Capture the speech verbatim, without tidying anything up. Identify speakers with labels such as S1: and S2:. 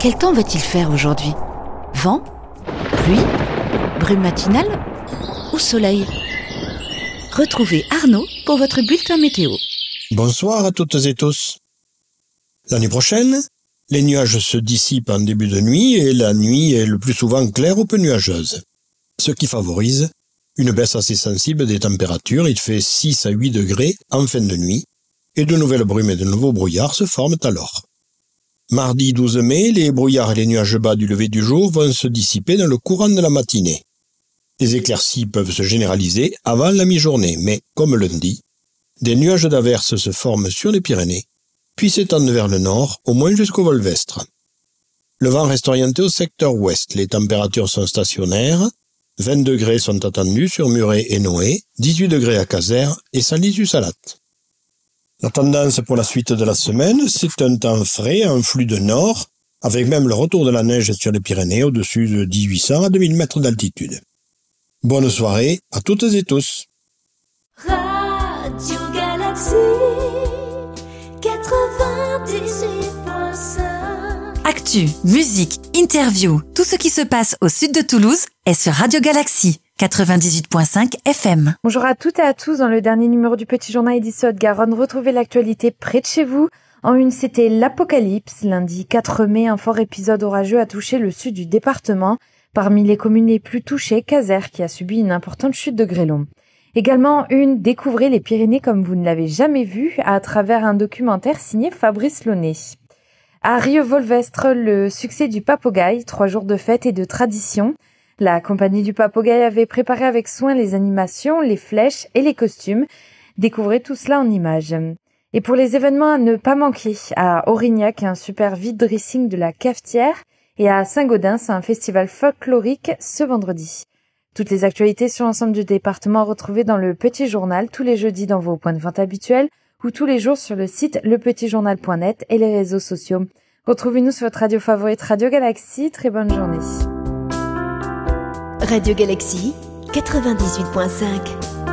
S1: Quel temps va-t-il faire aujourd'hui ? Vent ? Pluie ? Brume matinale ? Ou soleil ? Retrouvez Arnaud pour votre bulletin météo.
S2: Bonsoir à toutes et tous. L'année prochaine, les nuages se dissipent en début de nuit et la nuit est le plus souvent claire ou peu nuageuse, ce qui favorise une baisse assez sensible des températures. Il fait six à huit degrés en fin de nuit et de nouvelles brumes et de nouveaux brouillards se forment alors. Mardi douze mai, les brouillards et les nuages bas du lever du jour vont se dissiper dans le courant de la matinée. Les éclaircies peuvent se généraliser avant la mi-journée, mais comme lundi, des nuages d'averses se forment sur les Pyrénées, puis s'étendent vers le nord, au moins jusqu'au Volvestre. Le vent reste orienté au secteur ouest, les températures sont stationnaires, vingt degrés sont attendus sur Muret et Noé, dix-huit degrés à Casères et Saly-du-Salat. La tendance pour la suite de la semaine, c'est un temps frais, un flux de nord, avec même le retour de la neige sur les Pyrénées au-dessus de mille huit cents à deux mille mètres d'altitude. Bonne soirée à toutes et tous.
S3: Radio Galaxy quatre-vingt-dix-huit virgule cinq.
S4: Actu, musique, interview, tout ce qui se passe au sud de Toulouse est sur Radio Galaxy quatre-vingt-dix-huit virgule cinq F M.
S5: Bonjour à toutes et à tous. Dans le dernier numéro du Petit Journal d'ici Haute-Garonne, retrouvez l'actualité près de chez vous. En une, c'était l'apocalypse. Lundi quatre mai, un fort épisode orageux a touché le sud du département. Parmi les communes les plus touchées, Casères qui a subi une importante chute de grêlons. Également une, découvrez les Pyrénées comme vous ne l'avez jamais vu à travers un documentaire signé Fabrice Launay. À Rieux-Volvestre, le succès du Papogaille, trois jours de fête et de tradition. La compagnie du Papogaille avait préparé avec soin les animations, les flèches et les costumes. Découvrez tout cela en images. Et pour les événements à ne pas manquer, à Aurignac, un super vide dressing de la cafetière, et à Saint-Gaudens, un festival folklorique ce vendredi. Toutes les actualités sur l'ensemble du département retrouvées dans le Petit Journal tous les jeudis dans vos points de vente habituels ou tous les jours sur le site le petit journal point net et les réseaux sociaux. Retrouvez-nous sur votre radio favorite Radio Galaxy. Très bonne journée.
S3: Radio Galaxy quatre-vingt-dix-huit virgule cinq.